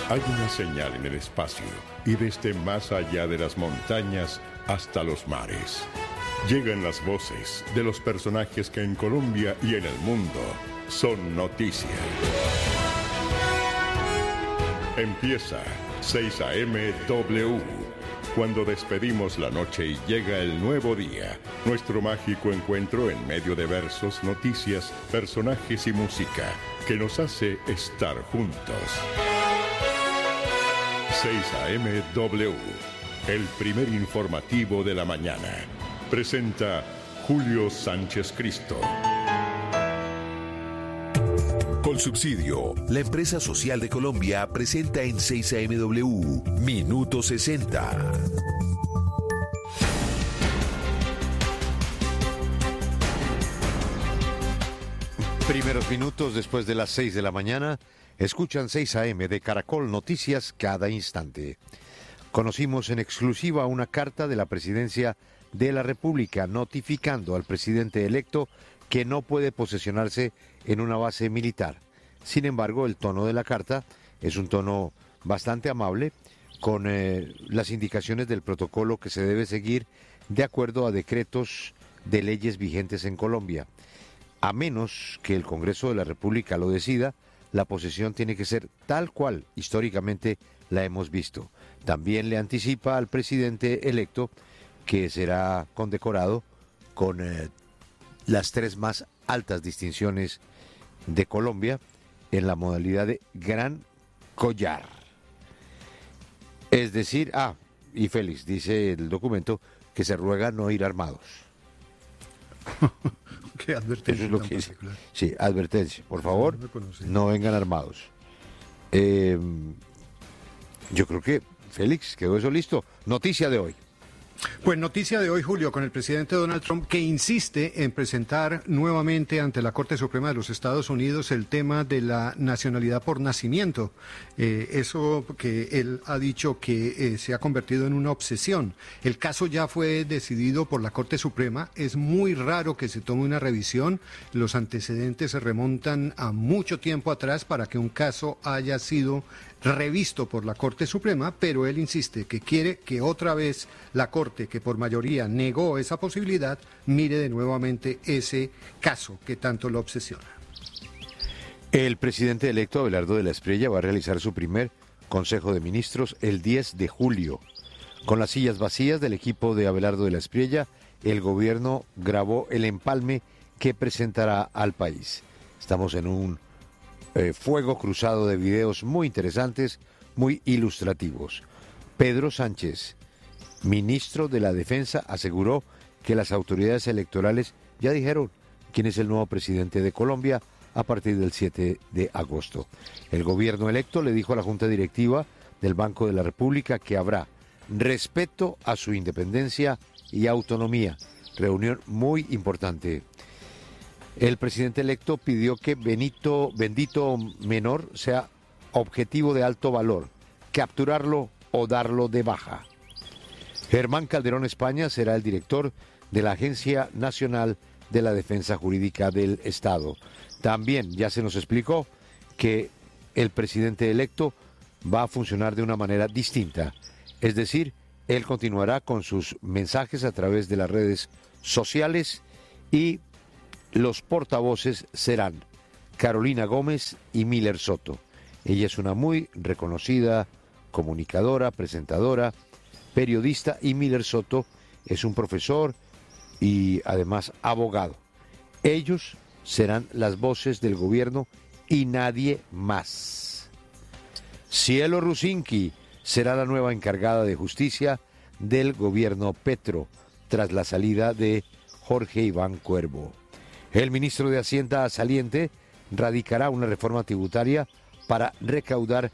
Hay una señal en el espacio y desde más allá de las montañas hasta los mares. Llegan las voces de los personajes que en Colombia y en el mundo son noticia. Empieza 6 a.m. W. Cuando despedimos la noche y llega el nuevo día, nuestro mágico encuentro en medio de versos, noticias, personajes y música que nos hace estar juntos. 6 a.m. W, el primer informativo de la mañana. Presenta Julio Sánchez Cristo. Colsubsidio, la empresa social de Colombia, presenta en 6 AMW, Minuto 60. Primeros minutos después de las 6 de la mañana, escuchan 6 AM de Caracol Noticias cada instante. Conocimos en exclusiva una carta de la Presidencia de la República notificando al presidente electo que no puede posesionarse en una base militar. Sin embargo, el tono de la carta es un tono bastante amable, con las indicaciones del protocolo que se debe seguir de acuerdo a decretos de leyes vigentes en Colombia. A menos que el Congreso de la República lo decida, la posesión tiene que ser tal cual históricamente la hemos visto. También le anticipa al presidente electo que será condecorado con las 3 más altas distinciones de Colombia en la modalidad de Gran Collar. Es decir, y Félix, dice el documento, que se ruega no ir armados. ¿Qué advertencia? Eso es lo que dice. Sí, advertencia. Por favor, no vengan armados. Yo creo que, Félix, quedó eso listo. Noticia de hoy. Pues noticia de hoy, Julio, con el presidente Donald Trump, que insiste en presentar nuevamente ante la Corte Suprema de los Estados Unidos el tema de la nacionalidad por nacimiento. Eso que él ha dicho que se ha convertido en una obsesión. El caso ya fue decidido por la Corte Suprema. Es muy raro que se tome una revisión. Los antecedentes se remontan a mucho tiempo atrás para que un caso haya sido revisto por la Corte Suprema, pero él insiste que quiere que otra vez la Corte, que por mayoría negó esa posibilidad, mire de nuevamente ese caso que tanto lo obsesiona. El presidente electo Abelardo de la Espriella va a realizar su primer Consejo de Ministros el 10 de julio. Con las sillas vacías del equipo de Abelardo de la Espriella, el gobierno grabó el empalme que presentará al país. Estamos en un fuego cruzado de videos muy interesantes, muy ilustrativos. Pedro Sánchez, ministro de la Defensa, aseguró que las autoridades electorales ya dijeron quién es el nuevo presidente de Colombia a partir del 7 de agosto. El gobierno electo le dijo a la Junta Directiva del Banco de la República que habrá respeto a su independencia y autonomía. Reunión muy importante. El presidente electo pidió que Bendito Menor sea objetivo de alto valor, capturarlo o darlo de baja. Germán Calderón España será el director de la Agencia Nacional de la Defensa Jurídica del Estado. También ya se nos explicó que el presidente electo va a funcionar de una manera distinta, es decir, él continuará con sus mensajes a través de las redes sociales y los portavoces serán Carolina Gómez y Miller Soto. Ella es una muy reconocida comunicadora, presentadora, periodista, y Miller Soto es un profesor y además abogado. Ellos serán las voces del gobierno y nadie más. Cielo Rusinki será la nueva encargada de justicia del gobierno Petro tras la salida de Jorge Iván Cuervo. El ministro de Hacienda saliente radicará una reforma tributaria para recaudar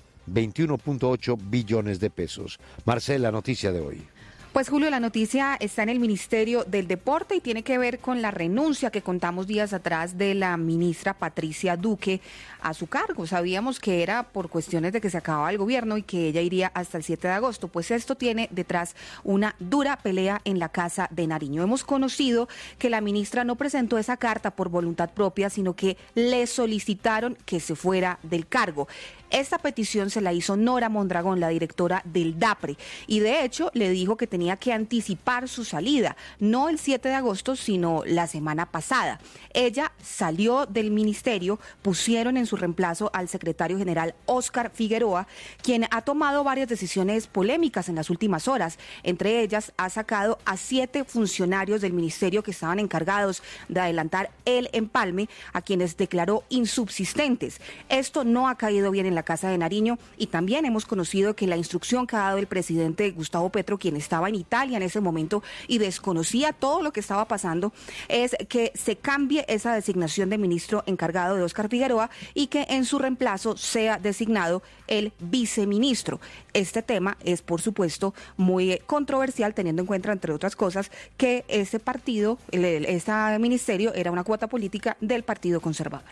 21.8 billones de pesos. Marcela, noticia de hoy. Pues Julio, la noticia está en el Ministerio del Deporte y tiene que ver con la renuncia que contamos días atrás de la ministra Patricia Duque a su cargo. Sabíamos que era por cuestiones de que se acababa el gobierno y que ella iría hasta el 7 de agosto. Pues esto tiene detrás una dura pelea en la Casa de Nariño. Hemos conocido que la ministra no presentó esa carta por voluntad propia, sino que le solicitaron que se fuera del cargo. Esta petición se la hizo Nora Mondragón, la directora del DAPRE, y de hecho le dijo que tenía que anticipar su salida, no el 7 de agosto, sino la semana pasada. Ella salió del ministerio, pusieron en su reemplazo al secretario general Óscar Figueroa, quien ha tomado varias decisiones polémicas en las últimas horas. Entre ellas, ha sacado a 7 funcionarios del ministerio que estaban encargados de adelantar el empalme, a quienes declaró insubsistentes. Esto no ha caído bien en la Casa de Nariño, y también hemos conocido que la instrucción que ha dado el presidente Gustavo Petro, quien estaba en Italia en ese momento y desconocía todo lo que estaba pasando, es que se cambie esa designación de ministro encargado de Óscar Figueroa y que en su reemplazo sea designado el viceministro. Este tema es, por supuesto, muy controversial, teniendo en cuenta, entre otras cosas, que ese partido, este ministerio, era una cuota política del Partido Conservador.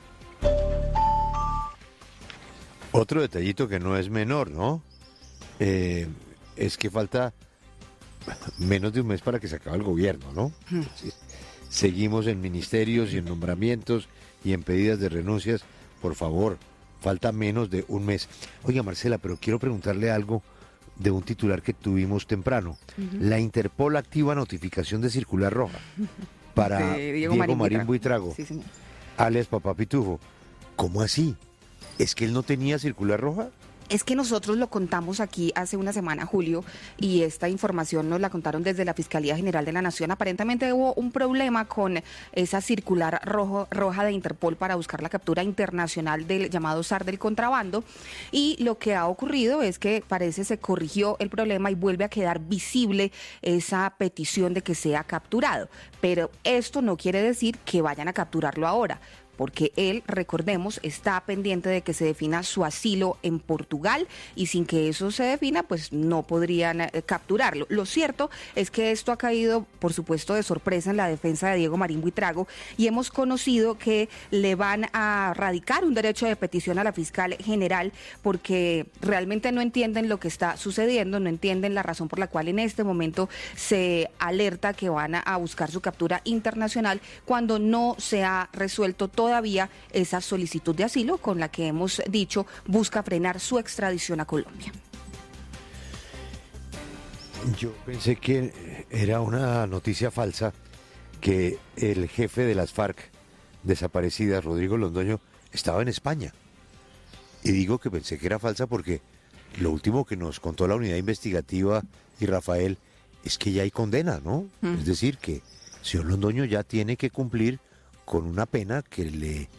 Otro detallito que no es menor, ¿no? Es que falta menos de un mes para que se acabe el gobierno, ¿no? Seguimos en ministerios y en nombramientos y en pedidas de renuncias. Por favor, falta menos de un mes. Oiga, Marcela, pero quiero preguntarle algo de un titular que tuvimos temprano. La Interpol activa notificación de circular roja para Diego Marín Buitrago, sí, señor, alias Papá Pitufo. ¿Cómo así? ¿Es que él no tenía circular roja? Es que nosotros lo contamos aquí hace una semana, Julio, y esta información nos la contaron desde la Fiscalía General de la Nación. Aparentemente hubo un problema con esa circular roja de Interpol para buscar la captura internacional del llamado zar del contrabando, y lo que ha ocurrido es que parece se corrigió el problema y vuelve a quedar visible esa petición de que sea capturado. Pero esto no quiere decir que vayan a capturarlo ahora, porque él, recordemos, está pendiente de que se defina su asilo en Portugal, y sin que eso se defina, pues no podrían capturarlo. Lo cierto es que esto ha caído, por supuesto, de sorpresa en la defensa de Diego Marín Buitrago, y hemos conocido que le van a radicar un derecho de petición a la fiscal general, porque realmente no entienden lo que está sucediendo, no entienden la razón por la cual en este momento se alerta que van a buscar su captura internacional, cuando no se ha resuelto todavía esa solicitud de asilo con la que hemos dicho busca frenar su extradición a Colombia. Yo pensé que era una noticia falsa que el jefe de las FARC desaparecidas, Rodrigo Londoño, estaba en España. Y digo que pensé que era falsa porque lo último que nos contó la unidad investigativa y Rafael es que ya hay condena, ¿no? Es decir, que el señor Londoño ya tiene que cumplir con una pena que le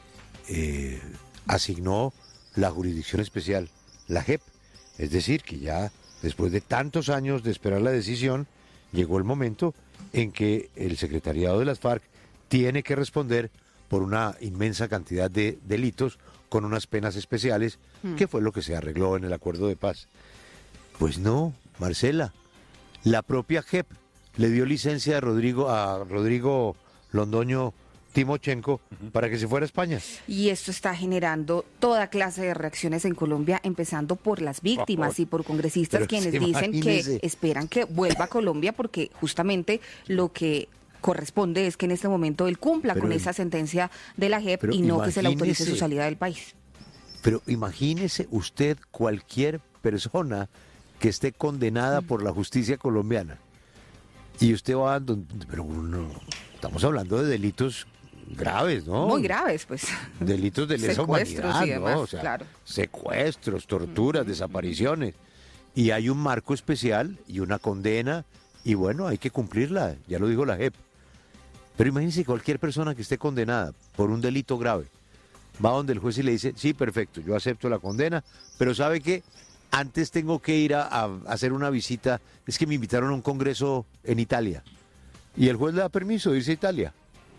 asignó la Jurisdicción Especial, la JEP. Es decir, que ya después de tantos años de esperar la decisión, llegó el momento en que el secretariado de las FARC tiene que responder por una inmensa cantidad de delitos con unas penas especiales, que fue lo que se arregló en el acuerdo de paz. Pues no, Marcela, la propia JEP le dio licencia a Rodrigo Londoño Timochenko para que se fuera a España. Y esto está generando toda clase de reacciones en Colombia, empezando por las víctimas y por congresistas quienes dicen que esperan que vuelva a Colombia, porque justamente lo que corresponde es que en este momento él cumpla con esa sentencia de la JEP y no que se le autorice su salida del país. Pero imagínese usted cualquier persona que esté condenada por la justicia colombiana y usted va dando, pero no, estamos hablando de delitos graves, ¿no? Muy graves, pues. Delitos de lesa humanidad, y demás, ¿no? O sea, claro. Secuestros, torturas, desapariciones. Y hay un marco especial y una condena, y bueno, hay que cumplirla, ya lo dijo la JEP. Pero imagínense cualquier persona que esté condenada por un delito grave, va donde el juez y le dice, sí, perfecto, yo acepto la condena, pero ¿sabe qué? Antes tengo que ir a hacer una visita, es que me invitaron a un congreso en Italia. Y el juez le da permiso de irse a Italia.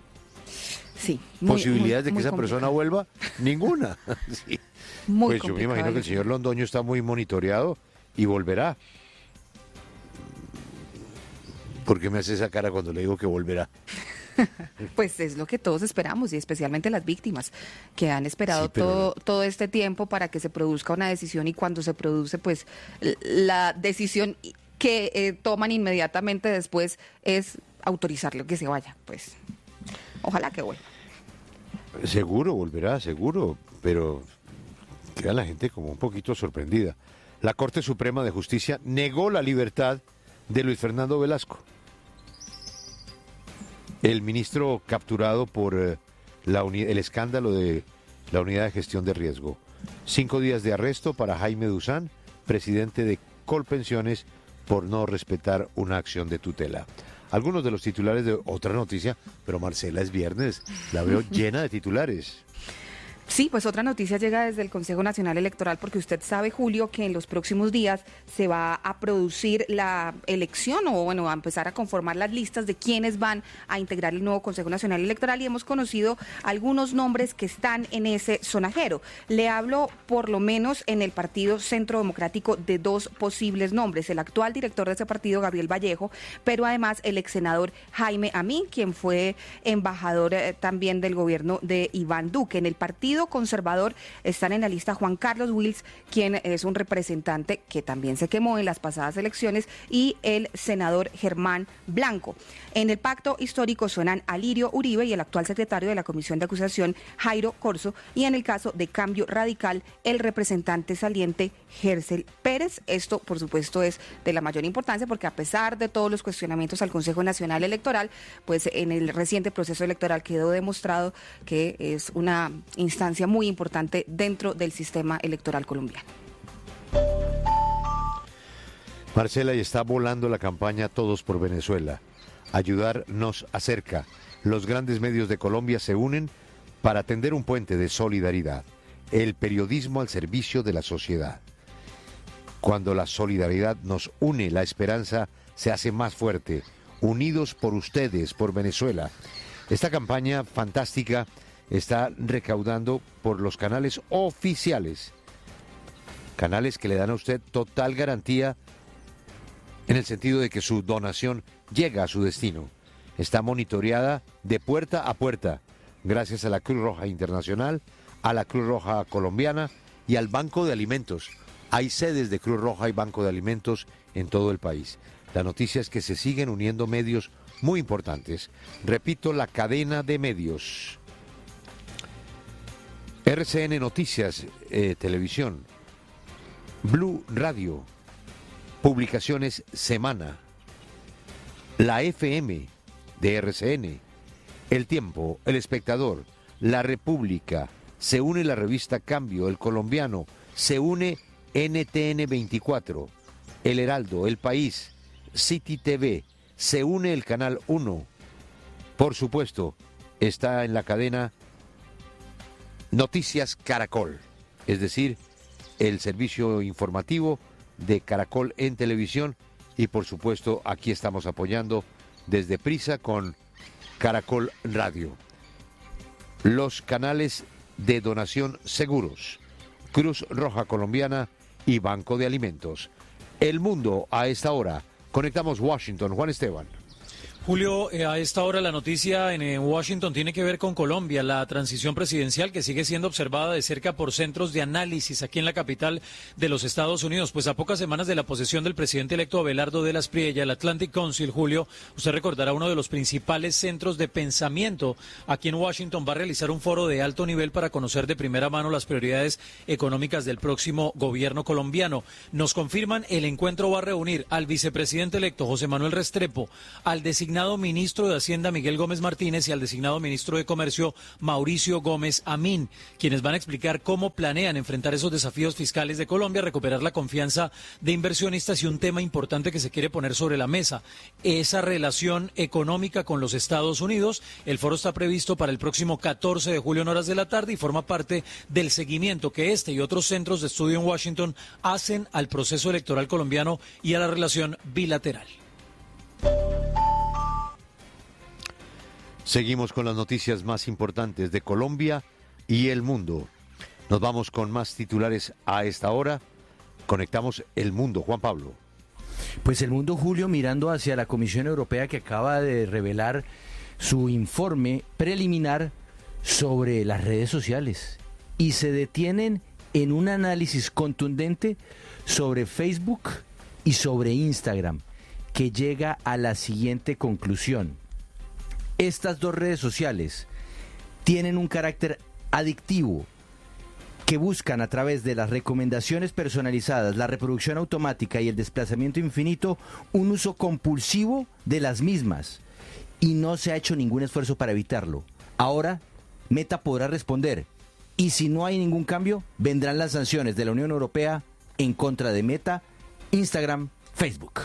Sí. ¿Posibilidades de que esa persona vuelva? Ninguna. Sí. Pues yo me imagino que el señor Londoño está muy monitoreado y volverá. ¿Por qué me hace esa cara cuando le digo que volverá? Pues es lo que todos esperamos, y especialmente las víctimas que han esperado todo este tiempo para que se produzca una decisión, y cuando se produce, pues la decisión que toman inmediatamente después es autorizarle que se vaya. Pues ojalá que vuelva. Seguro volverá, seguro, pero Queda la gente como un poquito sorprendida. La Corte Suprema de Justicia negó la libertad de Luis Fernando Velasco, el ministro capturado por el escándalo de la Unidad de Gestión de Riesgo. 5 días de arresto para Jaime Duzán, presidente de Colpensiones, por no respetar una acción de tutela. Algunos de los titulares de otra noticia, pero Marcela, es viernes, la veo llena de titulares. Sí, pues otra noticia llega desde el Consejo Nacional Electoral, porque usted sabe, Julio, que en los próximos días se va a producir la elección o, bueno, a empezar a conformar las listas de quienes van a integrar el nuevo Consejo Nacional Electoral, y hemos conocido algunos nombres que están en ese sonajero. Le hablo, por lo menos en el Partido Centro Democrático, de 2 posibles nombres: el actual director de ese partido, Gabriel Vallejo, pero además el ex senador Jaime Amín, quien fue embajador también del gobierno de Iván Duque. En el Partido Conservador están en la lista Juan Carlos Wills, quien es un representante que también se quemó en las pasadas elecciones, y el senador Germán Blanco. En el Pacto Histórico suenan Alirio Uribe y el actual secretario de la Comisión de Acusación, Jairo Corzo, y en el caso de Cambio Radical, el representante saliente Gercel Pérez. Esto, por supuesto, es de la mayor importancia, porque a pesar de todos los cuestionamientos al Consejo Nacional Electoral, pues en el reciente proceso electoral quedó demostrado que es una instancia muy importante dentro del sistema electoral colombiano. Marcela, y está volando la campaña Todos por Venezuela. Ayudar nos acerca. Los grandes medios de Colombia se unen para tender un puente de solidaridad. El periodismo al servicio de la sociedad. Cuando la solidaridad nos une, la esperanza se hace más fuerte. Unidos por ustedes, por Venezuela. Esta campaña fantástica está recaudando por los canales oficiales, canales que le dan a usted total garantía en el sentido de que su donación llega a su destino. Está monitoreada de puerta a puerta, gracias a la Cruz Roja Internacional, a la Cruz Roja Colombiana y al Banco de Alimentos. Hay sedes de Cruz Roja y Banco de Alimentos en todo el país. La noticia es que se siguen uniendo medios muy importantes. Repito, la cadena de medios. RCN Noticias, Televisión, Blue Radio, Publicaciones Semana, la FM de RCN, El Tiempo, El Espectador, La República, se une la revista Cambio, El Colombiano, se une NTN 24, El Heraldo, El País, City TV, se une el Canal 1, por supuesto, está en la cadena Noticias Caracol, es decir, el servicio informativo de Caracol en televisión, y por supuesto aquí estamos apoyando desde Prisa con Caracol Radio. Los canales de donación seguros, Cruz Roja Colombiana y Banco de Alimentos. El mundo a esta hora. Conectamos Washington. Juan Esteban. Julio, a esta hora la noticia en Washington tiene que ver con Colombia, la transición presidencial que sigue siendo observada de cerca por centros de análisis aquí en la capital de los Estados Unidos. Pues a pocas semanas de la posesión del presidente electo Abelardo de la Espriella, el Atlantic Council, Julio, usted recordará, uno de los principales centros de pensamiento aquí en Washington va a realizar un foro de alto nivel para conocer de primera mano las prioridades económicas del próximo gobierno colombiano. Nos confirman, el encuentro va a reunir al vicepresidente electo José Manuel Restrepo, al designado ministro de Hacienda Miguel Gómez Martínez y al designado ministro de Comercio Mauricio Gómez Amín, quienes van a explicar cómo planean enfrentar esos desafíos fiscales de Colombia, recuperar la confianza de inversionistas y un tema importante que se quiere poner sobre la mesa, esa relación económica con los Estados Unidos. El foro está previsto para el próximo 14 de julio en horas de la tarde y forma parte del seguimiento que este y otros centros de estudio en Washington hacen al proceso electoral colombiano y a la relación bilateral. Seguimos con las noticias más importantes de Colombia y el mundo. Nos vamos con más titulares a esta hora. Conectamos el mundo. Juan Pablo. Pues el mundo, Julio, mirando hacia la Comisión Europea, que acaba de revelar su informe preliminar sobre las redes sociales, y se detienen en un análisis contundente sobre Facebook y sobre Instagram, que llega a la siguiente conclusión: estas dos redes sociales tienen un carácter adictivo que buscan a través de las recomendaciones personalizadas, la reproducción automática y el desplazamiento infinito, un uso compulsivo de las mismas. Y no se ha hecho ningún esfuerzo para evitarlo. Ahora, Meta podrá responder. Y si no hay ningún cambio, vendrán las sanciones de la Unión Europea en contra de Meta, Instagram, Facebook.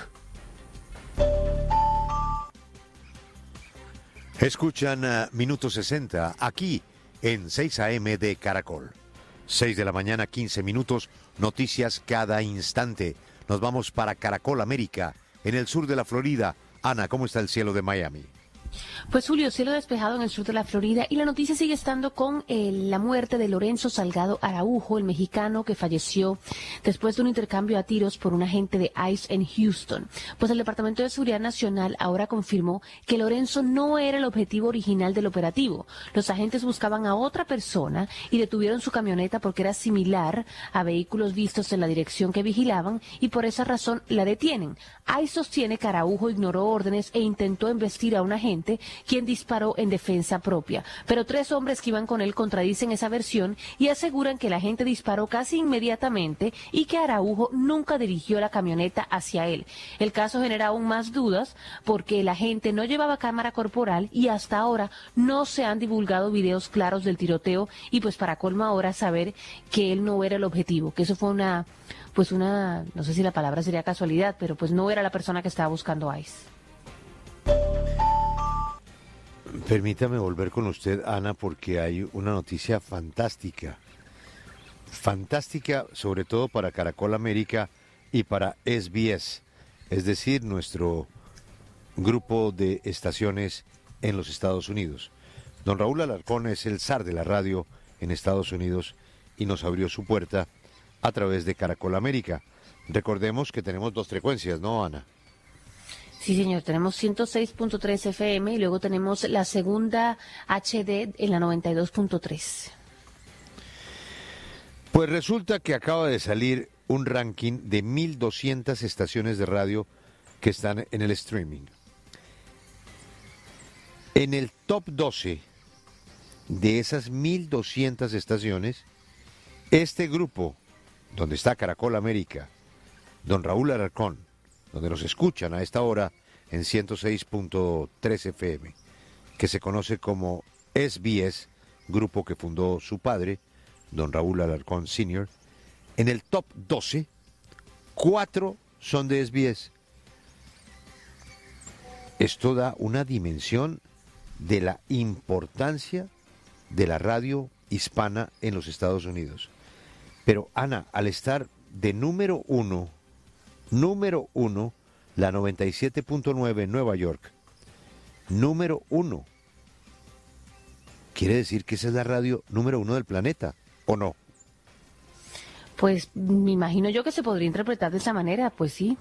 Escuchan Minuto 60 aquí en 6 AM de Caracol. 6 de la mañana, 15 minutos, noticias cada instante. Nos vamos para Caracol, América, en el sur de la Florida. Ana, ¿cómo está el cielo de Miami? Pues Julio, cielo despejado en el sur de la Florida y la noticia sigue estando con la muerte de Lorenzo Salgado Araujo, el mexicano que falleció después de un intercambio a tiros por un agente de ICE en Houston. Pues el Departamento de Seguridad Nacional ahora confirmó que Lorenzo no era el objetivo original del operativo. Los agentes buscaban a otra persona y detuvieron su camioneta porque era similar a vehículos vistos en la dirección que vigilaban y por esa razón la detienen. ICE sostiene que Araujo ignoró órdenes e intentó embestir a un agente quien disparó en defensa propia. Pero 3 hombres que iban con él contradicen esa versión y aseguran que el agente disparó casi inmediatamente y que Araujo nunca dirigió la camioneta hacia él. El caso genera aún más dudas porque el agente no llevaba cámara corporal y hasta ahora no se han divulgado videos claros del tiroteo y pues para colmo ahora saber que él no era el objetivo, que eso fue una, no sé si la palabra sería casualidad, pero pues no era la persona que estaba buscando ICE. Permítame volver con usted, Ana, porque hay una noticia fantástica. Fantástica, sobre todo para Caracol América y para SBS, es decir, nuestro grupo de estaciones en los Estados Unidos. Don Raúl Alarcón es el zar de la radio en Estados Unidos y nos abrió su puerta a través de Caracol América. Recordemos que tenemos 2 frecuencias, ¿no, Ana? Sí, señor, tenemos 106.3 FM y luego tenemos la segunda HD en la 92.3. Pues resulta que acaba de salir un ranking de 1.200 estaciones de radio que están en el streaming. En el top 12 de esas 1.200 estaciones, este grupo, donde está Caracol América, don Raúl Alarcón, donde nos escuchan a esta hora en 106.3 FM, que se conoce como SBS, grupo que fundó su padre, don Raúl Alarcón Sr., en el top 12, 4 son de SBS. Esto da una dimensión de la importancia de la radio hispana en los Estados Unidos. Pero Ana, al estar de número uno, la 97.9 en Nueva York, número 1, quiere decir que esa es la radio número 1 del planeta, ¿o no? Pues me imagino yo que se podría interpretar de esa manera, pues sí.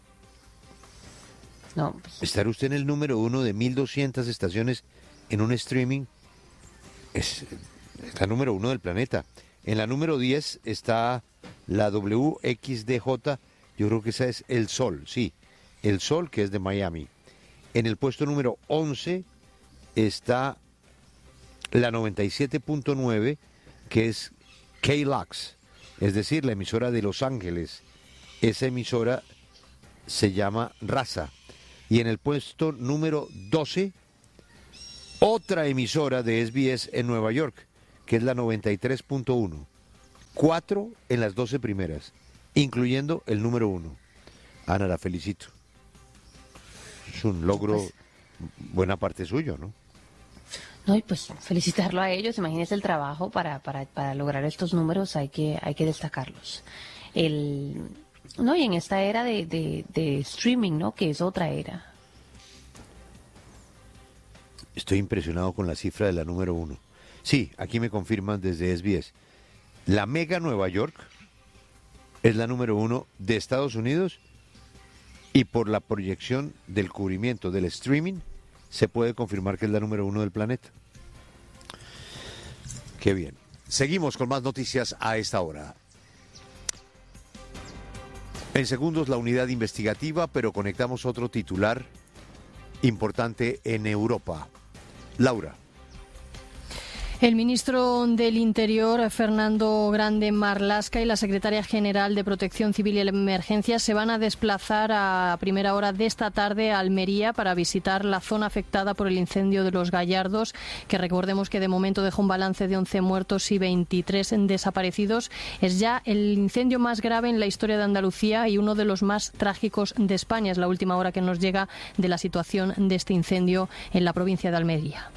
No, pues... Estar usted en el número 1 de 1.200 estaciones en un streaming es la número 1 del planeta. En la número 10 está la WXDJ, yo creo que esa es El Sol, sí, El Sol, que es de Miami. En el puesto número 11 está la 97.9, que es KLOX, es decir, la emisora de Los Ángeles. Esa emisora se llama Raza. Y en el puesto número 12, otra emisora de SBS en Nueva York, que es la 93.1. 4 en las 12 primeras, incluyendo el número 1. Ana, la felicito. Es un logro, buena parte suyo, ¿no? No, y pues felicitarlo a ellos. Imagínense el trabajo para lograr estos números, hay que destacarlos. No, y en esta era de streaming, ¿no? Que es otra era. Estoy impresionado con la cifra de la número 1. Sí, aquí me confirman desde SBS. La Mega Nueva York es la número 1 de Estados Unidos y por la proyección del cubrimiento del streaming se puede confirmar que es la número 1 del planeta. Qué bien. Seguimos con más noticias a esta hora. En segundos la unidad investigativa, pero conectamos otro titular importante en Europa. Laura. El ministro del Interior, Fernando Grande Marlaska, y la secretaria general de Protección Civil y Emergencias se van a desplazar a primera hora de esta tarde a Almería para visitar la zona afectada por el incendio de Los Gallardos, que recordemos que de momento dejó un balance de 11 muertos y 23 desaparecidos. Es ya el incendio más grave en la historia de Andalucía y uno de los más trágicos de España. Es la última hora que nos llega de la situación de este incendio en la provincia de Almería.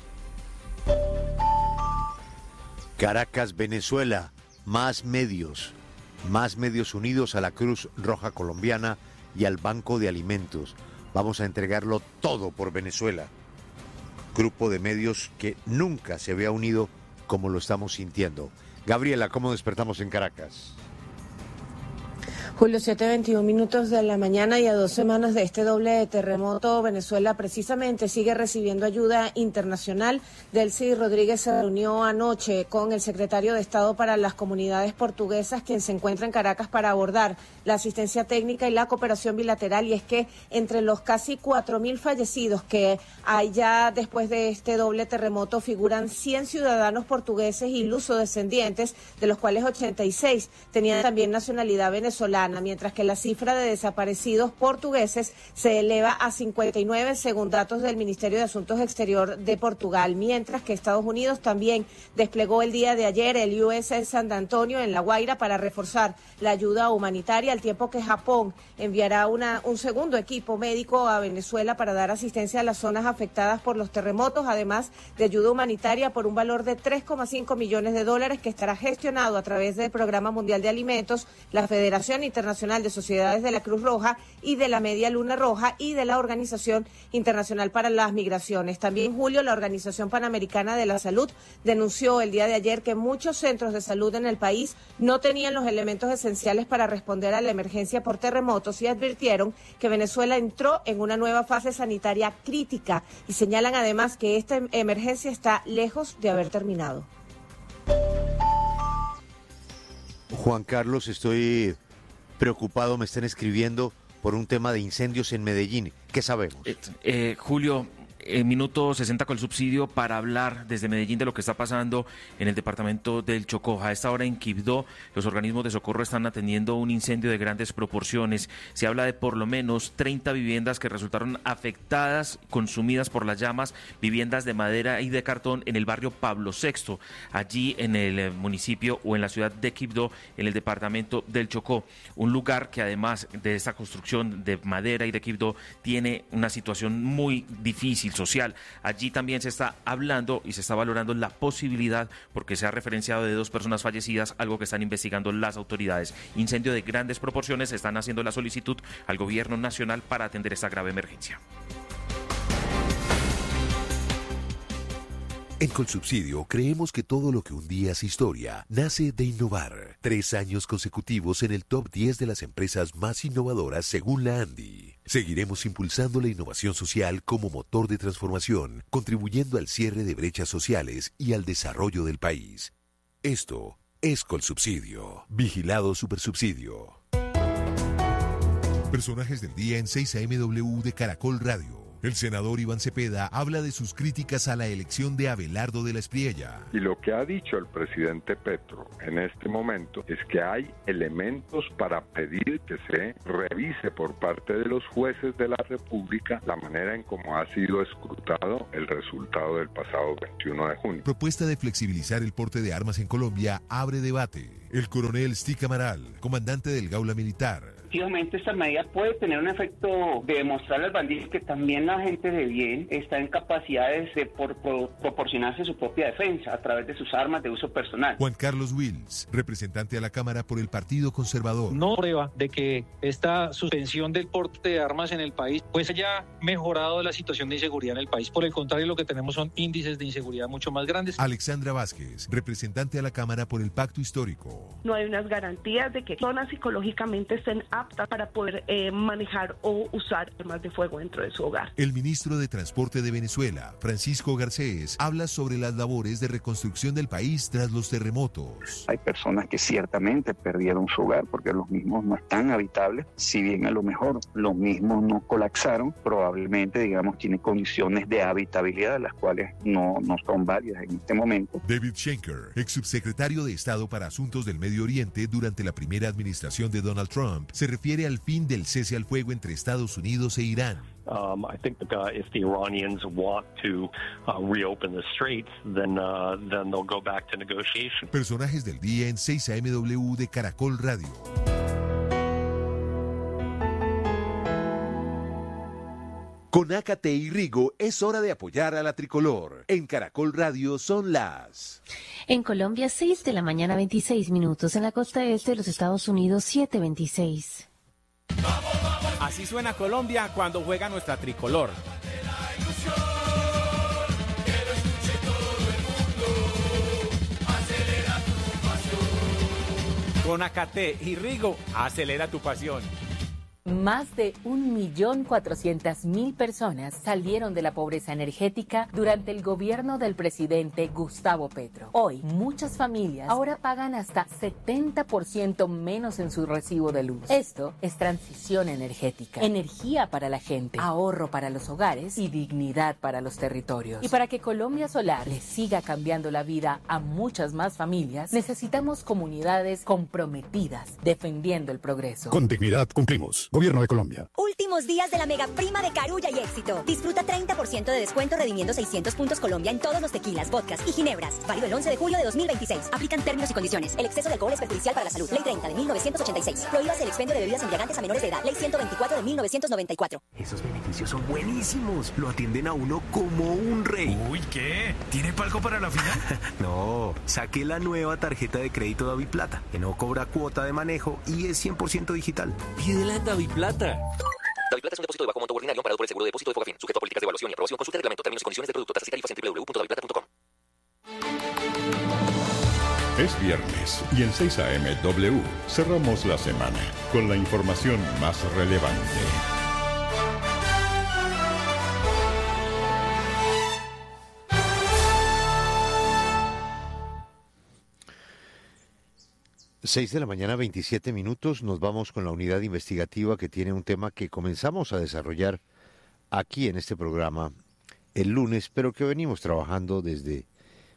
Caracas, Venezuela, más medios unidos a la Cruz Roja Colombiana y al Banco de Alimentos. Vamos a entregarlo todo por Venezuela. Grupo de medios que nunca se había unido como lo estamos sintiendo. Gabriela, ¿cómo despertamos en Caracas? Julio, 7:21 de la mañana, y a 2 semanas de este doble terremoto, Venezuela precisamente sigue recibiendo ayuda internacional. Delcy Rodríguez se reunió anoche con el secretario de Estado para las Comunidades Portuguesas, quien se encuentra en Caracas, para abordar la asistencia técnica y la cooperación bilateral. Y es que entre los casi 4.000 fallecidos que hay ya después de este doble terremoto figuran 100 ciudadanos portugueses y lusodescendientes, de los cuales 86 tenían también nacionalidad venezolana, mientras que la cifra de desaparecidos portugueses se eleva a 59 según datos del Ministerio de Asuntos Exterior de Portugal, mientras que Estados Unidos también desplegó el día de ayer el USS San Antonio en La Guaira para reforzar la ayuda humanitaria, al tiempo que Japón enviará un segundo equipo médico a Venezuela para dar asistencia a las zonas afectadas por los terremotos, además de ayuda humanitaria por un valor de $3,5 millones que estará gestionado a través del Programa Mundial de Alimentos, la Federación Internacional de Sociedades de la Cruz Roja y de la Media Luna Roja y de la Organización Internacional para las Migraciones. También, Julio, la Organización Panamericana de la Salud denunció el día de ayer que muchos centros de salud en el país no tenían los elementos esenciales para responder a la emergencia por terremotos, y advirtieron que Venezuela entró en una nueva fase sanitaria crítica, y señalan además que esta emergencia está lejos de haber terminado. Juan Carlos, estoy preocupado, me están escribiendo por un tema de incendios en Medellín. ¿Qué sabemos? Julio, minuto 60 con el subsidio para hablar desde Medellín de lo que está pasando en el departamento del Chocó. A esta hora en Quibdó, los organismos de socorro están atendiendo un incendio de grandes proporciones. Se habla de por lo menos 30 viviendas que resultaron afectadas, consumidas por las llamas, viviendas de madera y de cartón en el barrio Pablo VI, allí en el municipio o en la ciudad de Quibdó, en el departamento del Chocó. Un lugar que, además de esta construcción de madera y de Quibdó, tiene una situación muy difícil social. Allí también se está hablando y se está valorando la posibilidad, porque se ha referenciado de 2 personas fallecidas, algo que están investigando las autoridades. Incendio de grandes proporciones, están haciendo la solicitud al gobierno nacional para atender esta grave emergencia. En Colsubsidio creemos que todo lo que un día es historia nace de innovar. 3 años consecutivos en el top 10 de las empresas más innovadoras según la ANDI. Seguiremos impulsando la innovación social como motor de transformación, contribuyendo al cierre de brechas sociales y al desarrollo del país. Esto es Colsubsidio. Vigilado Supersubsidio. Personajes del día en 6am de Caracol Radio. El senador Iván Cepeda habla de sus críticas a la elección de Abelardo de la Espriella. Y lo que ha dicho el presidente Petro en este momento es que hay elementos para pedir que se revise por parte de los jueces de la República la manera en cómo ha sido escrutado el resultado del pasado 21 de junio. Propuesta de flexibilizar el porte de armas en Colombia abre debate. El coronel Stic Amaral, comandante del Gaula Militar. Efectivamente, esta medida puede tener un efecto de demostrarle al bandido que también la gente de bien está en capacidades de proporcionarse su propia defensa a través de sus armas de uso personal. Juan Carlos Wills, representante a la Cámara por el Partido Conservador. No prueba de que esta suspensión del porte de armas en el país pues haya mejorado la situación de inseguridad en el país. Por el contrario, lo que tenemos son índices de inseguridad mucho más grandes. Alexandra Vázquez, representante a la Cámara por el Pacto Histórico. No hay unas garantías de que personas psicológicamente estén aptas para poder manejar o usar armas de fuego dentro de su hogar. El ministro de Transporte de Venezuela, Francisco Garcés, habla sobre las labores de reconstrucción del país tras los terremotos. Hay personas que ciertamente perdieron su hogar porque los mismos no están habitables, si bien a lo mejor los mismos no colapsaron, probablemente, digamos, tienen condiciones de habitabilidad, las cuales no son válidas en este momento. David Schenker, ex subsecretario de Estado para Asuntos del Medio Oriente durante la primera administración de Donald Trump, se refiere al fin del cese al fuego entre Estados Unidos e Irán. I think if the Iranians want to reopen the straits, then they'll go back to negotiation. Personajes del día en 6am de Caracol Radio. Con Ácate y Rigo es hora de apoyar a la tricolor. En Caracol Radio son las... En Colombia, 6 de la mañana, 26 minutos. En la costa este de los Estados Unidos, 7:26. Así suena Colombia cuando juega nuestra tricolor. Con Ácate y Rigo, acelera tu pasión. Más de 1.400.000 personas salieron de la pobreza energética durante el gobierno del presidente Gustavo Petro. Hoy, muchas familias ahora pagan hasta 70% menos en su recibo de luz. Esto es transición energética, energía para la gente, ahorro para los hogares y dignidad para los territorios. Y para que Colombia Solar le siga cambiando la vida a muchas más familias, necesitamos comunidades comprometidas defendiendo el progreso. Con dignidad cumplimos. Gobierno de Colombia. Últimos días de la mega prima de Carulla y Éxito. Disfruta 30% de descuento redimiendo 600 puntos Colombia en todos los tequilas, vodkas y ginebras. Válido el 11 de julio de 2026. Aplican términos y condiciones. El exceso de alcohol es perjudicial para la salud. Ley 30 de 1986. Prohíbas el expendio de bebidas embriagantes a menores de edad. Ley 124 de 1994. Esos beneficios son buenísimos. Lo atienden a uno como un rey. Uy, ¿qué? ¿Tiene palco para la final? No, saqué la nueva tarjeta de crédito DaviPlata, que no cobra cuota de manejo y es 100% digital. Pídela en DaviPlata. DaviPlata es un depósito de bajo monto ordinario amparado por el seguro de depósito de Fogafín, sujeto a políticas de evaluación y aprobación. Consulta el reglamento, términos y condiciones del producto, tasas y tarifas en www.daviplata.com. Es viernes y en 6am cerramos la semana con la información más relevante. Seis de la mañana, 27 minutos. Nos vamos con la unidad investigativa que tiene un tema que comenzamos a desarrollar aquí en este programa el lunes, pero que venimos trabajando desde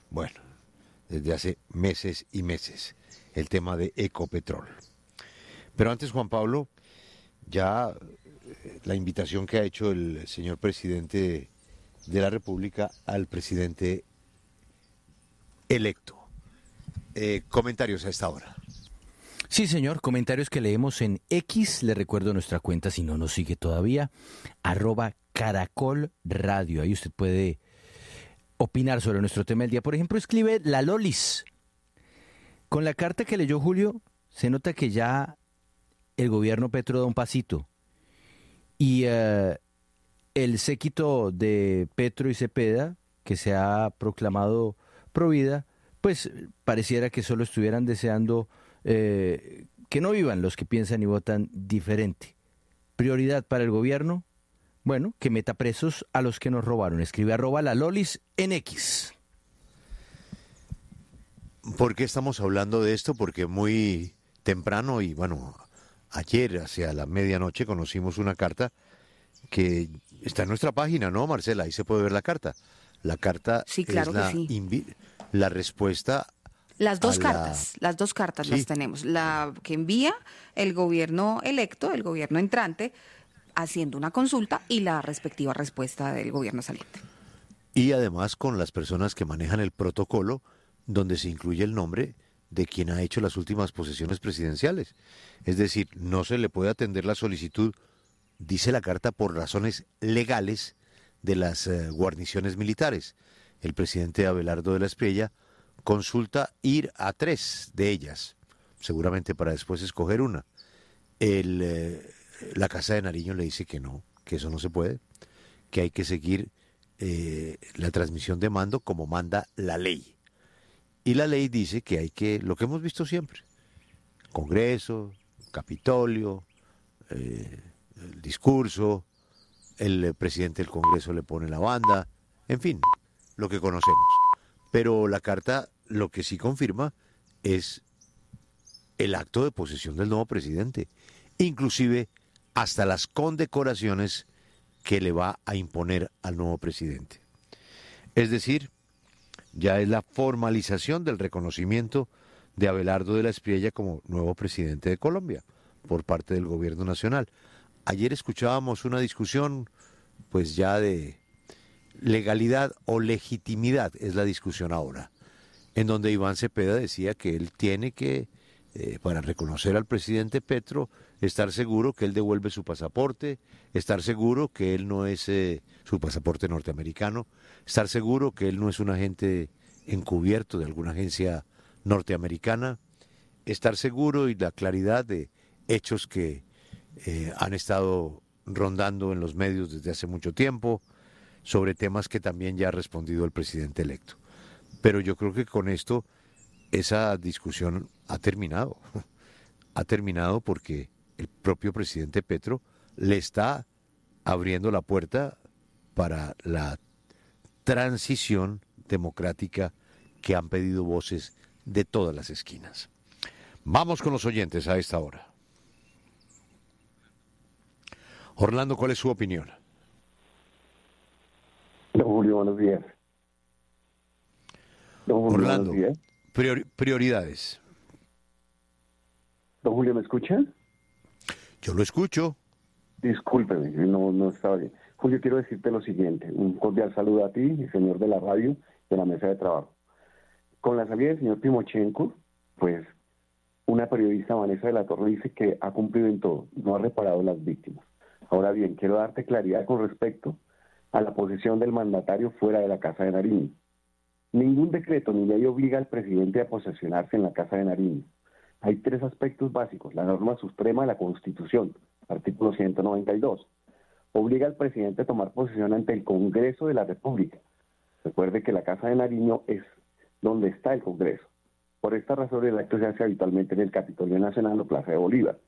hace meses y meses, el tema de Ecopetrol. Pero antes, Juan Pablo, ya la invitación que ha hecho el señor presidente de la República al presidente electo. Comentarios a esta hora. Sí, señor, comentarios que leemos en X, le recuerdo nuestra cuenta si no nos sigue todavía, @Caracol Radio. Ahí usted puede opinar sobre nuestro tema del día. Por ejemplo, escribe La Lolis. Con la carta que leyó Julio, se nota que ya el gobierno Petro da un pasito. Y el séquito de Petro y Cepeda, que se ha proclamado provida, pues pareciera que solo estuvieran deseando que no vivan los que piensan y votan diferente. Prioridad para el gobierno, bueno, que meta presos a los que nos robaron. Escribe @LaLolis en X. ¿Por qué estamos hablando de esto? Porque muy temprano y ayer hacia la medianoche conocimos una carta que está en nuestra página, ¿no, Marcela? Ahí se puede ver la carta. La carta sí, claro es que sí. La respuesta. Las dos cartas sí. las tenemos. La que envía el gobierno electo, el gobierno entrante, haciendo una consulta y la respectiva respuesta del gobierno saliente. Y además con las personas que manejan el protocolo, donde se incluye el nombre de quien ha hecho las últimas posesiones presidenciales. Es decir, no se le puede atender la solicitud, dice la carta, por razones legales de las guarniciones militares. El presidente Abelardo de la Espriella consulta ir a 3 de ellas, seguramente para después escoger una. La Casa de Nariño le dice que no, que eso no se puede, que hay que seguir la transmisión de mando como manda la ley. Y la ley dice que hay que, lo que hemos visto siempre, Congreso, Capitolio, el discurso, el presidente del Congreso le pone la banda, en fin, lo que conocemos. Pero la carta lo que sí confirma es el acto de posesión del nuevo presidente, inclusive hasta las condecoraciones que le va a imponer al nuevo presidente. Es decir, ya es la formalización del reconocimiento de Abelardo de la Espriella como nuevo presidente de Colombia por parte del gobierno nacional. Ayer escuchábamos una discusión pues ya de legalidad o legitimidad, es la discusión ahora, en donde Iván Cepeda decía que él tiene que, para reconocer al presidente Petro, estar seguro que él devuelve su pasaporte, estar seguro que él no es su pasaporte norteamericano, estar seguro que él no es un agente encubierto de alguna agencia norteamericana, estar seguro y la claridad de hechos que han estado rondando en los medios desde hace mucho tiempo, sobre temas que también ya ha respondido el presidente electo. Pero yo creo que con esto esa discusión ha terminado. Ha terminado porque el propio presidente Petro le está abriendo la puerta para la transición democrática que han pedido voces de todas las esquinas. Vamos con los oyentes a esta hora. Orlando, ¿cuál es su opinión? Don Julio, buenos días. Don Julio, Orlando, buenos días. Prioridades. Don Julio, ¿me escucha? Yo lo escucho. Discúlpeme, no estaba bien. Julio, quiero decirte lo siguiente. Un cordial saludo a ti, el señor de la radio, de la mesa de trabajo. Con la salida del señor Timochenko, pues una periodista, Vanessa de la Torre, dice que ha cumplido en todo, no ha reparado las víctimas. Ahora bien, quiero darte claridad con respecto a la posición del mandatario fuera de la Casa de Nariño. Ningún decreto ni ley obliga al presidente a posesionarse en la Casa de Nariño. Hay tres aspectos básicos. La norma suprema de la Constitución, artículo 192. Obliga al presidente a tomar posesión ante el Congreso de la República. Recuerde que la Casa de Nariño es donde está el Congreso. Por esta razón el acto se hace habitualmente en el Capitolio Nacional o Plaza de Bolívar.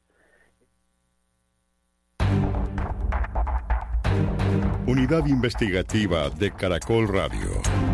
Unidad Investigativa de Caracol Radio.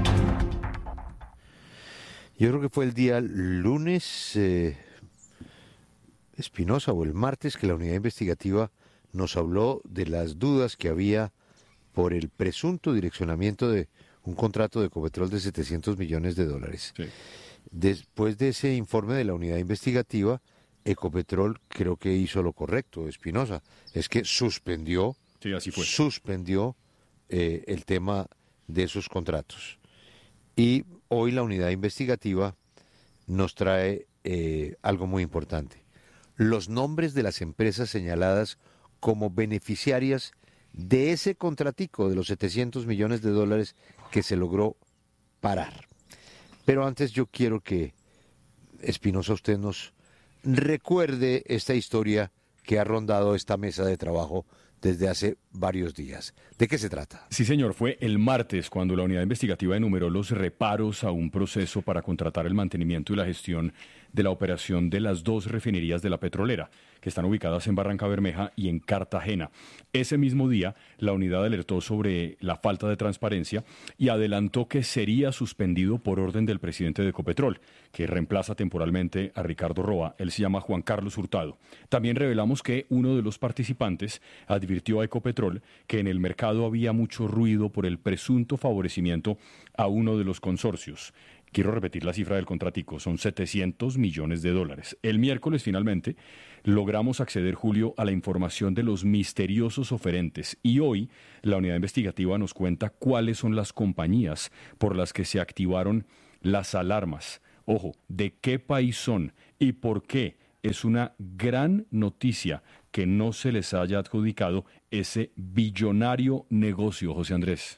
Yo creo que fue el día lunes, Espinosa, o el martes, que la unidad investigativa nos habló de las dudas que había por el presunto direccionamiento de un contrato de Ecopetrol de $700 millones. Sí. Después de ese informe de la unidad investigativa, Ecopetrol creo que hizo lo correcto, Espinosa, es que suspendió, sí, así fue. suspendió el tema de esos contratos. Y hoy la unidad investigativa nos trae algo muy importante. Los nombres de las empresas señaladas como beneficiarias de ese contratico de los $700 millones que se logró parar. Pero antes yo quiero que, Espinosa, usted nos recuerde esta historia que ha rondado esta mesa de trabajo desde hace varios días. ¿De qué se trata? Sí, señor, fue el martes cuando la unidad investigativa enumeró los reparos a un proceso para contratar el mantenimiento y la gestión de la operación de las dos refinerías de la petrolera, que están ubicadas en Barrancabermeja y en Cartagena. Ese mismo día, la unidad alertó sobre la falta de transparencia y adelantó que sería suspendido por orden del presidente de Ecopetrol, que reemplaza temporalmente a Ricardo Roa. Él se llama Juan Carlos Hurtado. También revelamos que uno de los participantes advirtió a Ecopetrol que en el mercado había mucho ruido por el presunto favorecimiento a uno de los consorcios. Quiero repetir la cifra del contratico, son $700 millones. El miércoles, finalmente, logramos acceder, Julio, a la información de los misteriosos oferentes. Y hoy, la unidad investigativa nos cuenta cuáles son las compañías por las que se activaron las alarmas. Ojo, ¿de qué país son y por qué? Es una gran noticia que no se les haya adjudicado ese billonario negocio, José Andrés.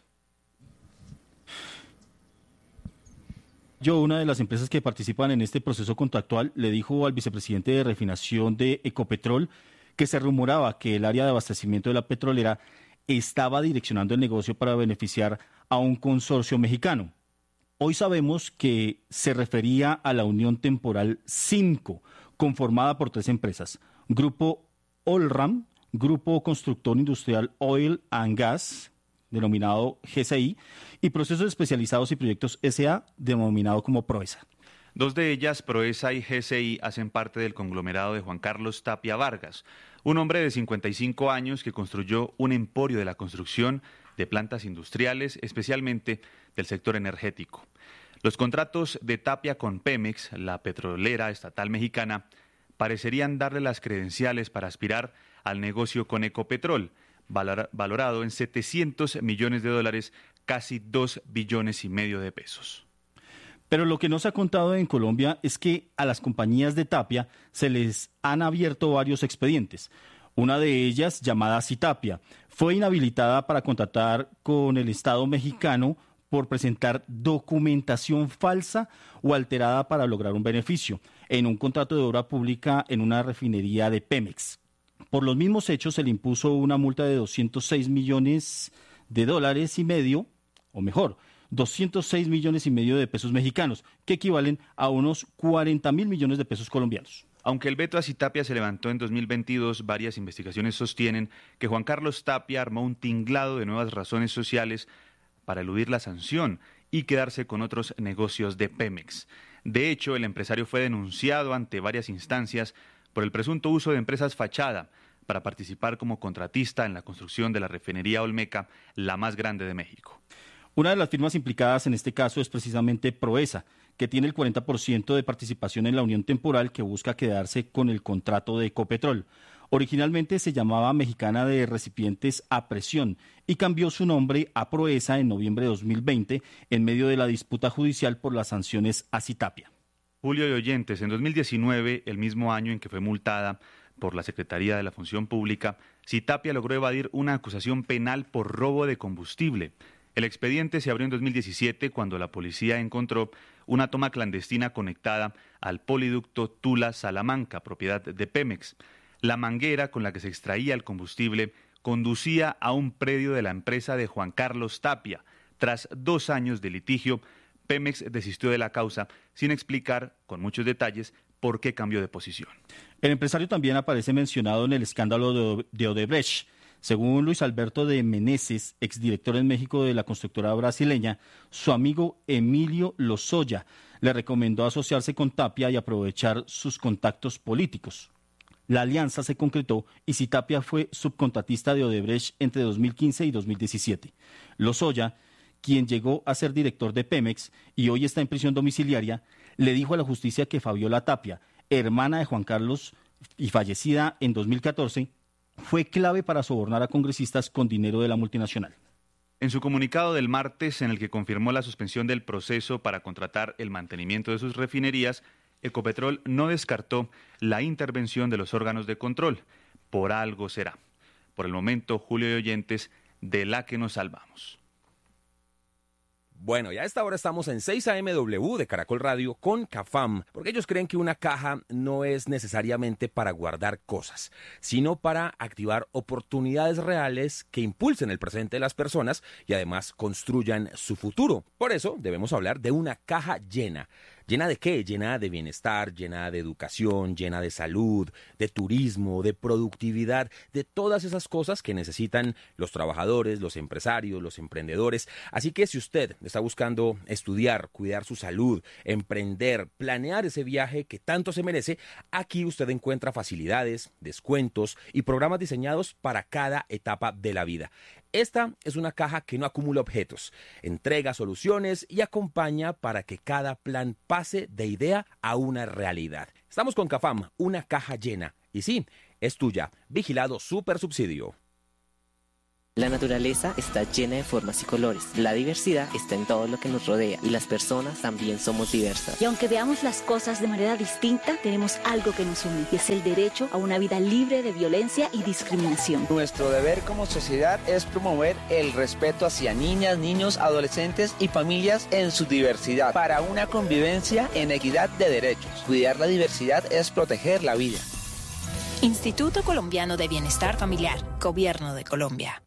Una de las empresas que participan en este proceso contractual le dijo al vicepresidente de refinación de Ecopetrol que se rumoraba que el área de abastecimiento de la petrolera estaba direccionando el negocio para beneficiar a un consorcio mexicano. Hoy sabemos que se refería a la Unión Temporal 5, conformada por tres empresas: Grupo Olram, Grupo Constructor Industrial Oil and Gas, denominado GCI, y Procesos Especializados y Proyectos S.A., denominado como Proesa. Dos de ellas, Proesa y GCI, hacen parte del conglomerado de Juan Carlos Tapia Vargas, un hombre de 55 años que construyó un emporio de la construcción de plantas industriales, especialmente del sector energético. Los contratos de Tapia con Pemex, la petrolera estatal mexicana, parecerían darle las credenciales para aspirar al negocio con Ecopetrol, valorado en $700 millones, casi 2,5 billones de pesos. Pero lo que no se ha contado en Colombia es que a las compañías de Tapia se les han abierto varios expedientes. Una de ellas, llamada Citapia, fue inhabilitada para contratar con el Estado mexicano por presentar documentación falsa o alterada para lograr un beneficio en un contrato de obra pública en una refinería de Pemex. Por los mismos hechos se le impuso una multa de $206 millones, o mejor, 206 millones y medio de pesos mexicanos, que equivalen a unos 40.000 millones de pesos colombianos. Aunque el veto a Citapia se levantó en 2022, varias investigaciones sostienen que Juan Carlos Tapia armó un tinglado de nuevas razones sociales para eludir la sanción y quedarse con otros negocios de Pemex. De hecho, el empresario fue denunciado ante varias instancias por el presunto uso de empresas fachada para participar como contratista en la construcción de la refinería Olmeca, la más grande de México. Una de las firmas implicadas en este caso es precisamente Proesa, que tiene el 40% de participación en la unión temporal que busca quedarse con el contrato de Ecopetrol. Originalmente se llamaba Mexicana de Recipientes a Presión y cambió su nombre a Proesa en noviembre de 2020 en medio de la disputa judicial por las sanciones a Citapia. Julio y oyentes, en 2019, el mismo año en que fue multada por la Secretaría de la Función Pública, Citapia logró evadir una acusación penal por robo de combustible. El expediente se abrió en 2017 cuando la policía encontró una toma clandestina conectada al poliducto Tula-Salamanca, propiedad de Pemex. La manguera con la que se extraía el combustible conducía a un predio de la empresa de Juan Carlos Tapia. Tras 2 años de litigio, Pemex desistió de la causa sin explicar con muchos detalles por qué cambió de posición. El empresario también aparece mencionado en el escándalo de Odebrecht. Según Luis Alberto de Meneses, exdirector en México de la constructora brasileña, su amigo Emilio Lozoya le recomendó asociarse con Tapia y aprovechar sus contactos políticos. La alianza se concretó y Citapia fue subcontratista de Odebrecht entre 2015 y 2017. Lozoya, quien llegó a ser director de Pemex y hoy está en prisión domiciliaria, le dijo a la justicia que Fabiola Tapia, hermana de Juan Carlos y fallecida en 2014, fue clave para sobornar a congresistas con dinero de la multinacional. En su comunicado del martes, en el que confirmó la suspensión del proceso para contratar el mantenimiento de sus refinerías, Ecopetrol no descartó la intervención de los órganos de control. Por algo será. Por el momento, Julio y oyentes, de la que nos salvamos. Bueno, ya a esta hora estamos en 6 AMW de Caracol Radio con CAFAM, porque ellos creen que una caja no es necesariamente para guardar cosas, sino para activar oportunidades reales que impulsen el presente de las personas y además construyan su futuro. Por eso debemos hablar de una caja llena. ¿Llena de qué? Llena de bienestar, llena de educación, llena de salud, de turismo, de productividad, de todas esas cosas que necesitan los trabajadores, los empresarios, los emprendedores. Así que si usted está buscando estudiar, cuidar su salud, emprender, planear ese viaje que tanto se merece, aquí usted encuentra facilidades, descuentos y programas diseñados para cada etapa de la vida. Esta es una caja que no acumula objetos, entrega soluciones y acompaña para que cada plan pase de idea a una realidad. Estamos con CAFAM, una caja llena. Y sí, es tuya. Vigilado Supersubsidio. La naturaleza está llena de formas y colores. La diversidad está en todo lo que nos rodea y las personas también somos diversas. Y aunque veamos las cosas de manera distinta, tenemos algo que nos une y es el derecho a una vida libre de violencia y discriminación. Nuestro deber como sociedad es promover el respeto hacia niñas, niños, adolescentes y familias en su diversidad para una convivencia en equidad de derechos. Cuidar la diversidad es proteger la vida. Instituto Colombiano de Bienestar Familiar, Gobierno de Colombia.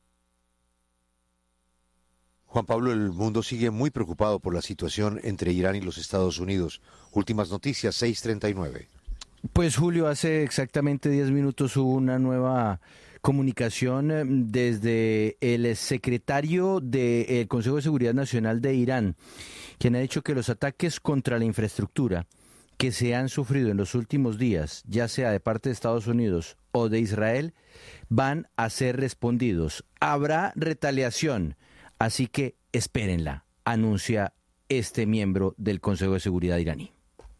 Juan Pablo, el mundo sigue muy preocupado por la situación entre Irán y los Estados Unidos. Últimas noticias, 6:39. Pues Julio, hace exactamente 10 minutos hubo una nueva comunicación desde el secretario del Consejo de Seguridad Nacional de Irán, quien ha dicho que los ataques contra la infraestructura que se han sufrido en los últimos días, ya sea de parte de Estados Unidos o de Israel, van a ser respondidos. Habrá retaliación, así que espérenla, anuncia este miembro del Consejo de Seguridad iraní.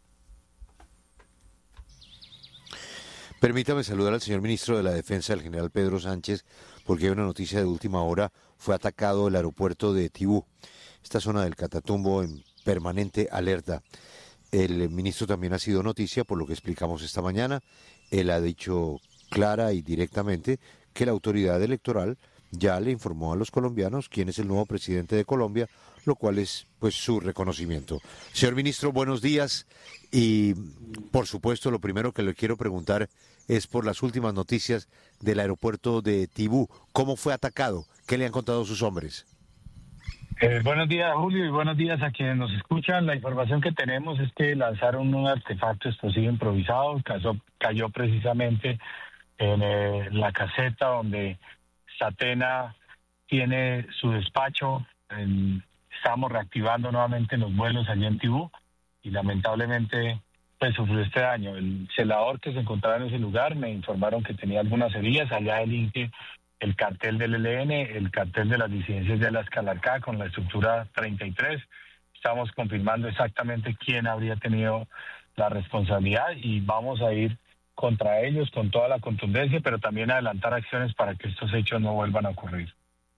Permítame saludar al señor ministro de la Defensa, el general Pedro Sánchez, porque hay una noticia de última hora. Fue atacado el aeropuerto de Tibú, esta zona del Catatumbo, en permanente alerta. El ministro también ha sido noticia por lo que explicamos esta mañana. Él ha dicho clara y directamente que la autoridad electoral ya le informó a los colombianos quién es el nuevo presidente de Colombia, lo cual es pues su reconocimiento. Señor ministro, buenos días y por supuesto lo primero que le quiero preguntar es por las últimas noticias del aeropuerto de Tibú. ¿Cómo fue atacado? ¿Qué le han contado sus hombres? Buenos días, Julio, y buenos días a quienes nos escuchan. La información que tenemos es que lanzaron un artefacto explosivo improvisado, cayó precisamente en la caseta donde Satena tiene su despacho. Estamos reactivando nuevamente los vuelos allí en Tibú y lamentablemente pues sufrió este daño. El celador que se encontraba en ese lugar me informaron que tenía algunas heridas. Allá el INCE, el cartel del ELN, el cartel de las disidencias de la Escalarcá con la estructura 33. Estamos confirmando exactamente quién habría tenido la responsabilidad y vamos a ir contra ellos con toda la contundencia, pero también adelantar acciones para que estos hechos no vuelvan a ocurrir.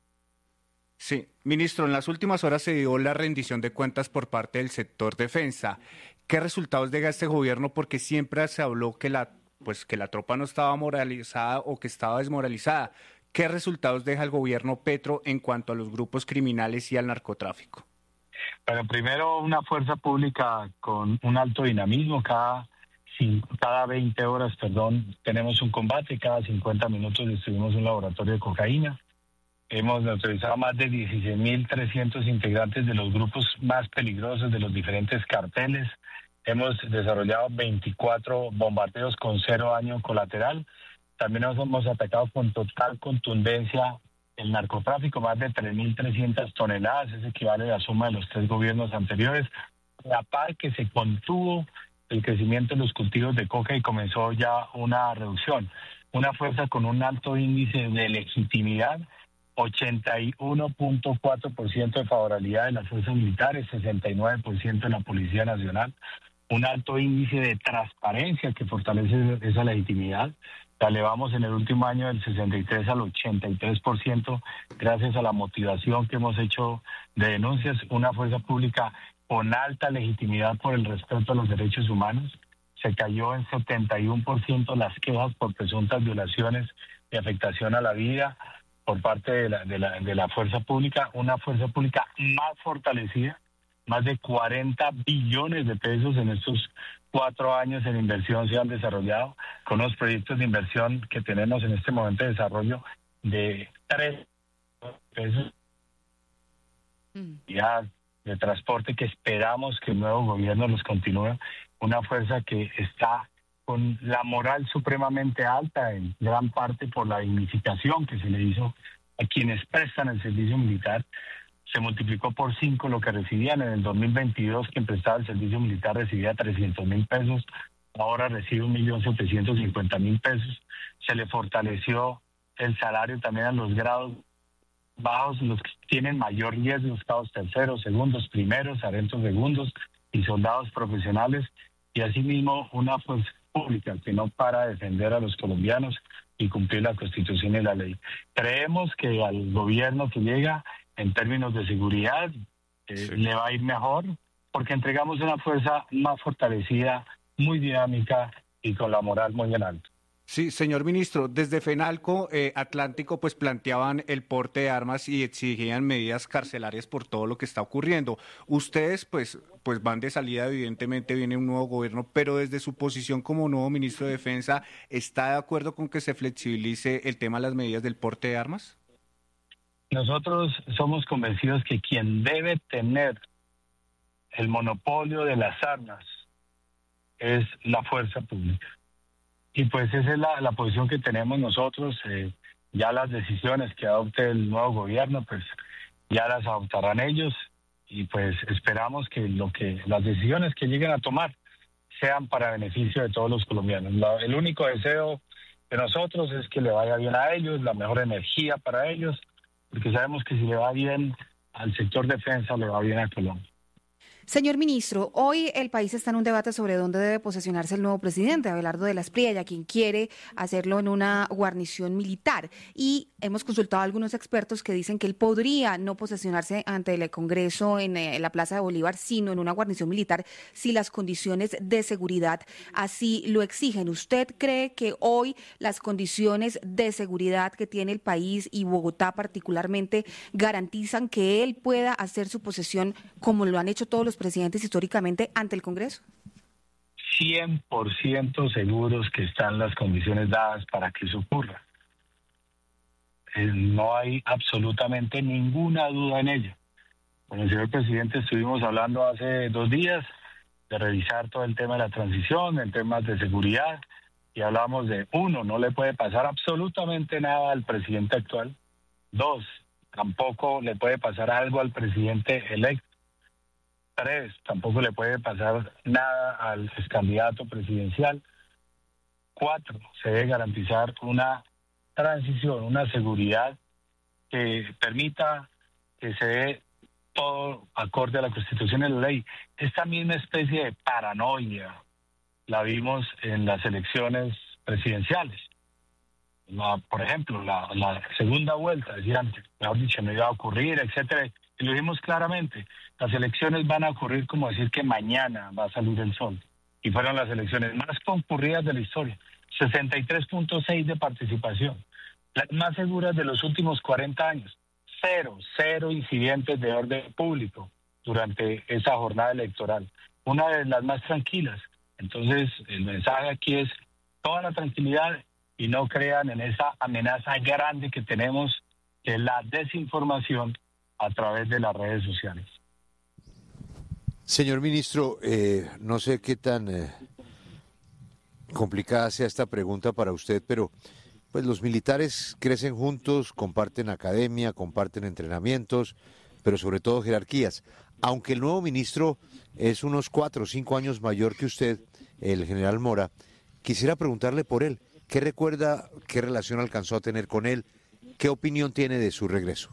Sí, ministro, en las últimas horas se dio la rendición de cuentas por parte del sector defensa. ¿Qué resultados deja este gobierno? Porque siempre se habló que la tropa no estaba moralizada o que estaba desmoralizada. ¿Qué resultados deja el gobierno Petro en cuanto a los grupos criminales y al narcotráfico? Bueno, primero una fuerza pública con un alto dinamismo. Cada 20 horas, tenemos un combate. Cada 50 minutos destruimos un laboratorio de cocaína. Hemos neutralizado más de 16.300 integrantes de los grupos más peligrosos de los diferentes carteles. Hemos desarrollado 24 bombardeos con 0 daño colateral. También nos hemos atacado con total contundencia el narcotráfico, más de 3.300 toneladas, es equivale a la suma de los 3 gobiernos anteriores. A la par que se contuvo el crecimiento de los cultivos de coca y comenzó ya una reducción. Una fuerza con un alto índice de legitimidad, 81.4% de favorabilidad de las fuerzas militares, 69% de la Policía Nacional, un alto índice de transparencia que fortalece esa legitimidad. La elevamos en el último año del 63 al 83% gracias a la motivación que hemos hecho de denuncias. Una fuerza pública con alta legitimidad por el respeto a los derechos humanos. Se cayó en 71% las quejas por presuntas violaciones y afectación a la vida por parte de la fuerza pública. Una fuerza pública más fortalecida, más de 40 billones de pesos en estos 4 años en inversión se han desarrollado, con unos proyectos de inversión que tenemos en este momento de desarrollo de 3 pesos ya de transporte que esperamos que el nuevo gobierno los continúe. Una fuerza que está con la moral supremamente alta, en gran parte por la dignificación que se le hizo a quienes prestan el servicio militar. Se multiplicó por 5 lo que recibían. En el 2022, quien prestaba el servicio militar recibía 300.000 pesos, ahora recibe 1.750.000 pesos. Se le fortaleció el salario también a los grados bajos, los que tienen mayor riesgo, grados terceros, segundos, primeros, sargentos segundos y soldados profesionales. Y asimismo una fuerza pública que no para de defender a los colombianos y cumplir la Constitución y la ley. Creemos que al gobierno que llega, en términos de seguridad, le va a ir mejor, porque entregamos una fuerza más fortalecida, muy dinámica y con la moral muy en alto. Sí, señor ministro, desde FENALCO Atlántico pues planteaban el porte de armas y exigían medidas carcelarias por todo lo que está ocurriendo. Ustedes pues van de salida, evidentemente viene un nuevo gobierno, pero desde su posición como nuevo ministro de Defensa, ¿está de acuerdo con que se flexibilice el tema de las medidas del porte de armas? Nosotros somos convencidos que quien debe tener el monopolio de las armas es la fuerza pública. Y pues esa es la posición que tenemos nosotros. Ya las decisiones que adopte el nuevo gobierno, pues ya las adoptarán ellos, y pues esperamos que las decisiones que lleguen a tomar sean para beneficio de todos los colombianos. El único deseo de nosotros es que le vaya bien a ellos, la mejor energía para ellos, porque sabemos que si le va bien al sector defensa, le va bien a Colombia. Señor ministro, hoy el país está en un debate sobre dónde debe posesionarse el nuevo presidente, Abelardo de la Espriella, quien quiere hacerlo en una guarnición militar. Y hemos consultado a algunos expertos que dicen que él podría no posesionarse ante el Congreso en la Plaza de Bolívar, sino en una guarnición militar, si las condiciones de seguridad así lo exigen. ¿Usted cree que hoy las condiciones de seguridad que tiene el país y Bogotá particularmente garantizan que él pueda hacer su posesión como lo han hecho todos los presidentes históricamente ante el Congreso? 100% seguros que están las condiciones dadas para que eso ocurra. No hay absolutamente ninguna duda en ello. Con el señor presidente estuvimos hablando hace 2 días de revisar todo el tema de la transición, en temas de seguridad, y hablamos de 1, no le puede pasar absolutamente nada al presidente actual. 2, tampoco le puede pasar algo al presidente electo. 3, tampoco le puede pasar nada al excandidato presidencial. 4, se debe garantizar una transición, una seguridad que permita que se dé todo acorde a la Constitución y la ley. Esta misma especie de paranoia la vimos en las elecciones presidenciales. Por ejemplo, la segunda vuelta, decían, mejor dicho, no iba a ocurrir, etcétera. Y lo dijimos claramente, las elecciones van a ocurrir como decir que mañana va a salir el sol. Y fueron las elecciones más concurridas de la historia, 63.6 de participación, las más seguras de los últimos 40 años, cero incidentes de orden público durante esa jornada electoral, una de las más tranquilas. Entonces, el mensaje aquí es toda la tranquilidad y no crean en esa amenaza grande que tenemos, que es la desinformación a través de las redes sociales. Señor ministro, no sé qué tan complicada sea esta pregunta para usted, pero pues los militares crecen juntos, comparten academia, comparten entrenamientos, pero sobre todo jerarquías. Aunque el nuevo ministro es unos 4 o 5 años mayor que usted, el general Mora, quisiera preguntarle por él. ¿Qué recuerda, qué relación alcanzó a tener con él? ¿Qué opinión tiene de su regreso?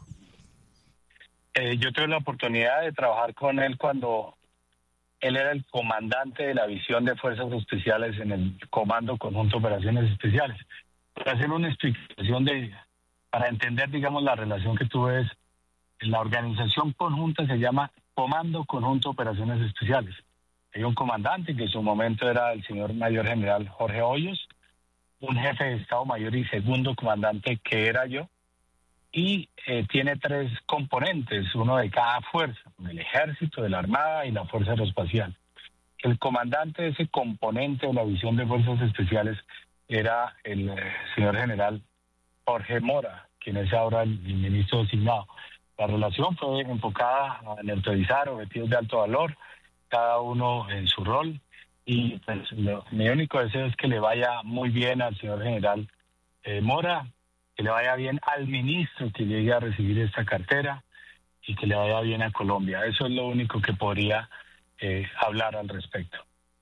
Yo tuve la oportunidad de trabajar con él cuando él era el comandante de la división de Fuerzas Especiales en el Comando Conjunto de Operaciones Especiales. Para hacer una explicación para entender, digamos, la relación que tuve, la organización conjunta se llama Comando Conjunto de Operaciones Especiales. Hay un comandante que en su momento era el señor mayor general Jorge Hoyos, un jefe de Estado Mayor y segundo comandante que era yo, y tiene 3 componentes, uno de cada fuerza, el Ejército, de la Armada y la Fuerza Aeroespacial. El comandante de ese componente de la división de Fuerzas Especiales era el señor general Jorge Mora, quien es ahora el ministro designado. La relación fue enfocada a neutralizar objetivos de alto valor, cada uno en su rol, y pues, mi único deseo es que le vaya muy bien al señor general Mora, que le vaya bien al ministro que llegue a recibir esta cartera y que le vaya bien a Colombia. Eso es lo único que podría hablar al respecto.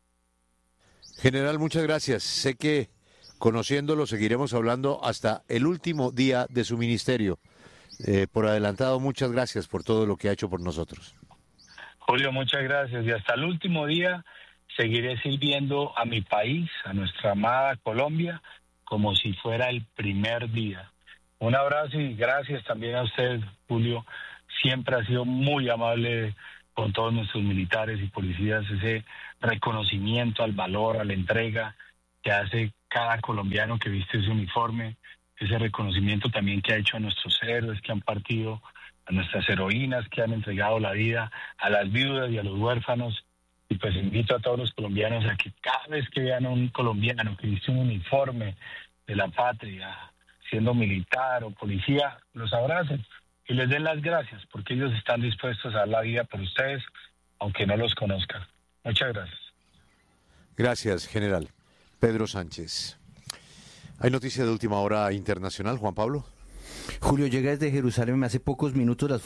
General, muchas gracias. Sé que conociéndolo seguiremos hablando hasta el último día de su ministerio. Por adelantado, muchas gracias por todo lo que ha hecho por nosotros. Julio, muchas gracias. Y hasta el último día seguiré sirviendo a mi país, a nuestra amada Colombia, como si fuera el primer día. Un abrazo y gracias también a usted, Julio. Siempre ha sido muy amable con todos nuestros militares y policías, ese reconocimiento al valor, a la entrega que hace cada colombiano que viste ese uniforme, ese reconocimiento también que ha hecho a nuestros héroes que han partido, a nuestras heroínas que han entregado la vida, a las viudas y a los huérfanos. Y pues invito a todos los colombianos a que cada vez que vean a un colombiano que viste un uniforme de la patria, siendo militar o policía, los abracen y les den las gracias, porque ellos están dispuestos a dar la vida por ustedes, aunque no los conozcan. Muchas gracias. Gracias, general. Pedro Sánchez. Hay noticia de última hora internacional, Juan Pablo. Julio, llega desde Jerusalén hace pocos minutos las